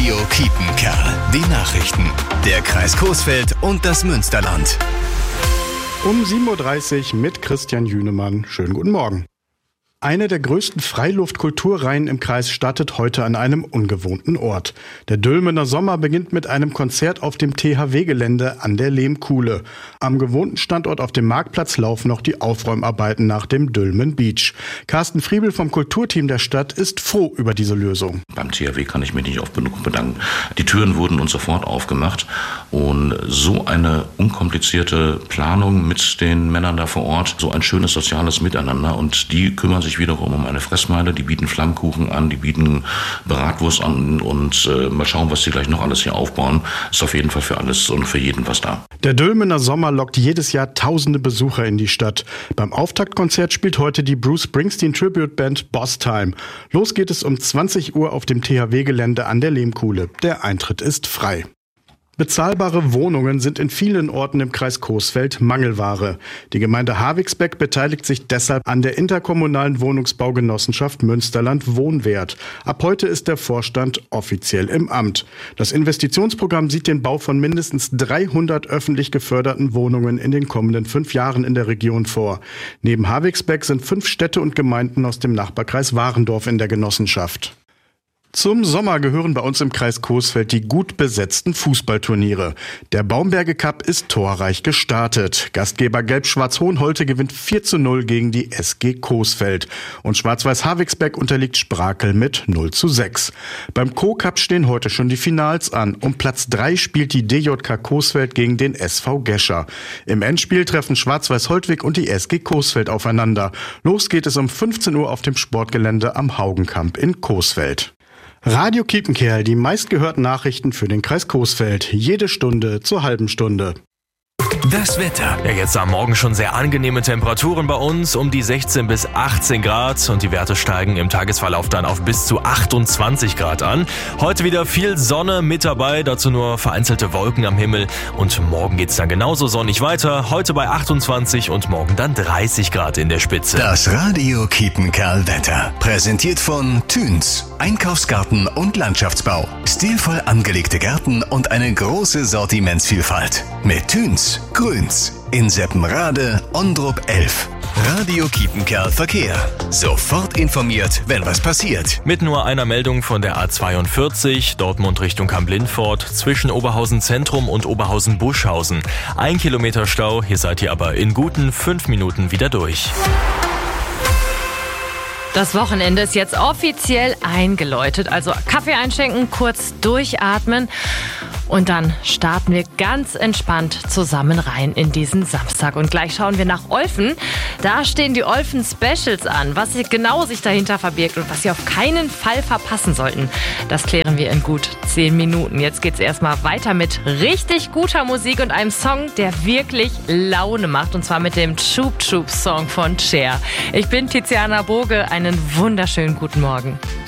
Radio Kiepenkerl. Die Nachrichten. Der Kreis Coesfeld und das Münsterland. Um 7.30 Uhr mit Christian Jünemann. Schönen guten Morgen. Eine der größten Freiluftkulturreihen im Kreis startet heute an einem ungewohnten Ort. Der Dülmener Sommer beginnt mit einem Konzert auf dem THW-Gelände an der Lehmkuhle. Am gewohnten Standort auf dem Marktplatz laufen noch die Aufräumarbeiten nach dem Dülmen Beach. Carsten Friebel vom Kulturteam der Stadt ist froh über diese Lösung. Beim THW kann ich mich nicht oft genug bedanken. Die Türen wurden uns sofort aufgemacht und so eine unkomplizierte Planung mit den Männern da vor Ort, so ein schönes soziales Miteinander, und die kümmern sich wiederum um eine Fressmeile, die bieten Flammkuchen an, die bieten Bratwurst an und mal schauen, was die gleich noch alles hier aufbauen. Ist auf jeden Fall für alles und für jeden was da. Der Dülmener Sommer lockt jedes Jahr tausende Besucher in die Stadt. Beim Auftaktkonzert spielt heute die Bruce Springsteen Tribute Band Boss Time. Los geht es um 20 Uhr auf dem THW-Gelände an der Lehmkuhle. Der Eintritt ist frei. Bezahlbare Wohnungen sind in vielen Orten im Kreis Coesfeld Mangelware. Die Gemeinde Havigsbeck beteiligt sich deshalb an der interkommunalen Wohnungsbaugenossenschaft Münsterland Wohnwert. Ab heute ist der Vorstand offiziell im Amt. Das Investitionsprogramm sieht den Bau von mindestens 300 öffentlich geförderten Wohnungen in den kommenden 5 Jahren in der Region vor. Neben Havigsbeck sind 5 Städte und Gemeinden aus dem Nachbarkreis Warendorf in der Genossenschaft. Zum Sommer gehören bei uns im Kreis Coesfeld die gut besetzten Fußballturniere. Der Baumberge Cup ist torreich gestartet. Gastgeber Gelb-Schwarz Hohenholte gewinnt 4:0 gegen die SG Coesfeld. Und Schwarz-Weiß Havigsbeck unterliegt Sprakel mit 0:6. Beim Co-Cup stehen heute schon die Finals an. Um Platz 3 spielt die DJK Coesfeld gegen den SV Gescher. Im Endspiel treffen Schwarz-Weiß Holtwig und die SG Coesfeld aufeinander. Los geht es um 15 Uhr auf dem Sportgelände am Haugenkamp in Coesfeld. Radio Kiepenkerl, die meistgehörten Nachrichten für den Kreis Coesfeld. Jede Stunde zur halben Stunde. Das Wetter. Ja, jetzt am Morgen schon sehr angenehme Temperaturen bei uns, um die 16 bis 18 Grad, und die Werte steigen im Tagesverlauf dann auf bis zu 28 Grad an. Heute wieder viel Sonne mit dabei, dazu nur vereinzelte Wolken am Himmel, und morgen geht's dann genauso sonnig weiter. Heute bei 28 und morgen dann 30 Grad in der Spitze. Das Radio Kiepenkerl Wetter. Präsentiert von Thüns. Einkaufsgarten und Landschaftsbau. Stilvoll angelegte Gärten und eine große Sortimentsvielfalt. Mit Thüns. Grüns. In Seppenrade, Ondrup 11. Radio Kiepenkerl Verkehr. Sofort informiert, wenn was passiert. Mit nur einer Meldung von der A42, Dortmund Richtung Kamp-Lindfort, zwischen Oberhausen Zentrum und Oberhausen Buschhausen. 1 Kilometer Stau, hier seid ihr aber in guten 5 Minuten wieder durch. Das Wochenende ist jetzt offiziell eingeläutet. Also Kaffee einschenken, kurz durchatmen. Und dann starten wir ganz entspannt zusammen rein in diesen Samstag. Und gleich schauen wir nach Olfen. Da stehen die Olfen Specials an. Was genau sich dahinter verbirgt und was Sie auf keinen Fall verpassen sollten, das klären wir in gut 10 Minuten. Jetzt geht's erstmal weiter mit richtig guter Musik und einem Song, der wirklich Laune macht. Und zwar mit dem Troop Troop Song von Cher. Ich bin Tiziana Boge. Einen wunderschönen guten Morgen.